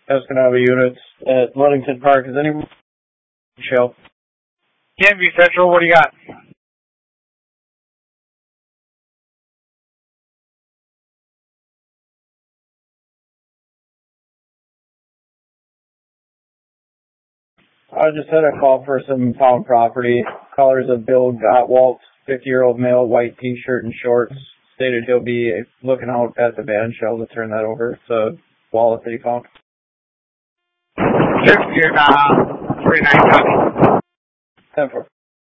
Escanaba units at Ludington Park. Is anyone show? Canby Central, what do you got? I just had a call for some found property. Colors of Bill Gottwalt, 50-year-old male, white T-shirt and shorts. Stated he'll be looking out at the van shell to turn that over. It's a wallet that he found. Sure, 49 copy. 10-4.